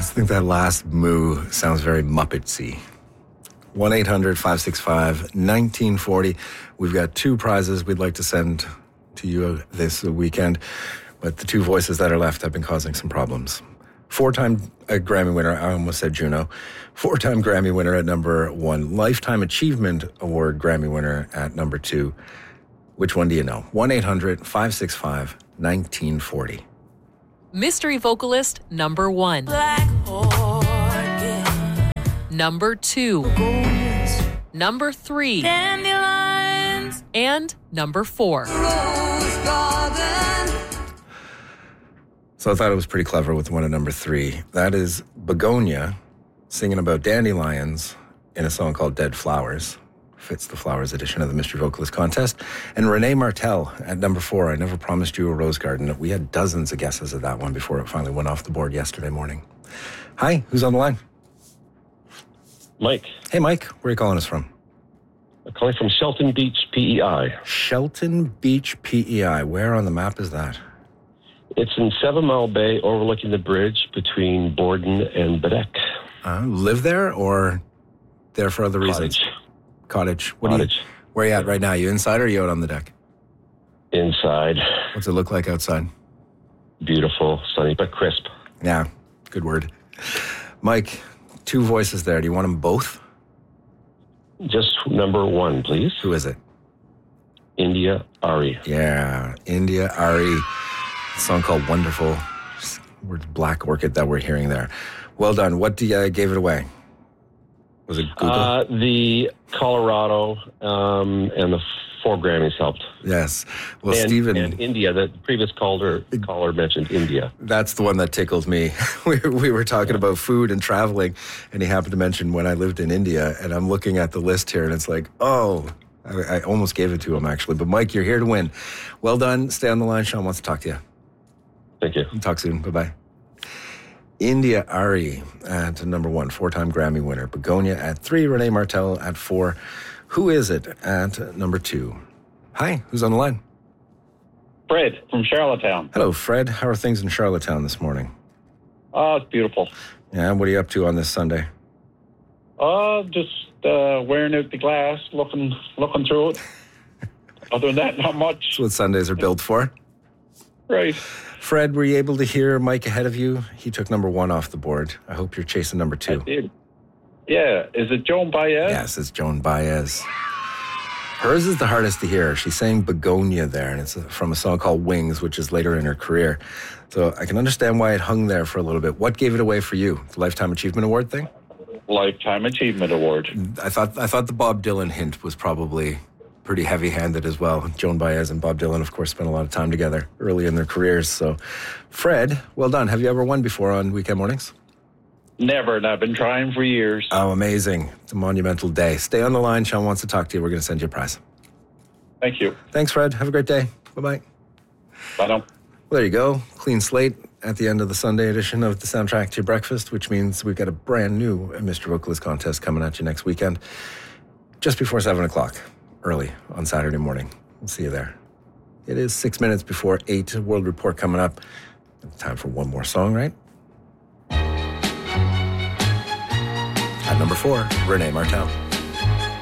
just think that last moo sounds very Muppetsy. 1-800-565-1940. We've got two prizes we'd like to send to you this weekend, but the two voices that are left have been causing some problems. Four-time Grammy winner, I almost said Juno. Four-time Grammy winner at number 1. Lifetime Achievement Award Grammy winner at number 2. Which one do you know? 1-800-565-1940. Mystery vocalist number 1. Number 2. Number 3. Dandelions. And number 4. So I thought it was pretty clever with one at number 3. That is Begonia singing about dandelions in a song called Dead Flowers. Fits the Flowers edition of the Mystery Vocalist Contest. And Renee Martel at number 4, I Never Promised You a Rose Garden. We had dozens of guesses at that one before it finally went off the board yesterday morning. Hi, who's on the line? Mike. Hey, Mike. Where are you calling us from? I'm calling from Shelton Beach, PEI. Shelton Beach, PEI. Where on the map is that? It's in 7 Mile Bay, overlooking the bridge between Borden and Bedeck. Live there or there for other reasons? Cottage. Cottage. Where are you at right now? You inside or are you out on the deck? Inside. What's it look like outside? Beautiful, sunny, but crisp. Yeah, good word. Mike, two voices there. Do you want them both? Just number 1, please. Who is it? India Ari. Yeah, India Ari. A song called Wonderful. Black Orchid that we're hearing there. Well done. What gave it away? Was it Google? The Colorado and the 4 Grammys helped. Yes. Well, and, Stephen... And India, the previous caller mentioned India. That's the one that tickled me. We were talking about food and traveling, and he happened to mention when I lived in India, and I'm looking at the list here, and it's like, oh... I almost gave it to him, actually. But, Mike, you're here to win. Well done. Stay on the line. Sean wants to talk to you. Thank you. Talk soon. Bye-bye. India Ari at number 1, 4-time Grammy winner. Begonia at 3, Renee Martel at 4. Who is it at number 2? Hi, who's on the line? Fred from Charlottetown. Hello, Fred. How are things in Charlottetown this morning? Oh, it's beautiful. Yeah, what are you up to on this Sunday? Just wearing out the glass, looking through it. Other than that, not much. That's what Sundays are built for. Right. Fred, were you able to hear Mike ahead of you? He took number 1 off the board. I hope you're chasing number 2. I did. Yeah. Is it Joan Baez? Yes, it's Joan Baez. Hers is the hardest to hear. She's saying Begonia there, and it's from a song called Wings, which is later in her career. So I can understand why it hung there for a little bit. What gave it away for you? The Lifetime Achievement Award thing? Lifetime Achievement Award. I thought the Bob Dylan hint was probably pretty heavy-handed as well. Joan Baez and Bob Dylan, of course, spent a lot of time together early in their careers. So, Fred, well done. Have you ever won before on weekend mornings? Never, and I've been trying for years. Oh, amazing. It's a monumental day. Stay on the line. Sean wants to talk to you. We're going to send you a prize. Thank you. Thanks, Fred. Have a great day. Bye-bye. Bye now. Well, there you go. Clean slate at the end of the Sunday edition of the Soundtrack to Your Breakfast, which means we've got a brand new Mr. Vocalist contest coming at you next weekend, just before 7 o'clock, early on Saturday morning. We'll see you there. It is 6 minutes before 8, World Report coming up. Time for one more song, right? At number 4, Renee Martel.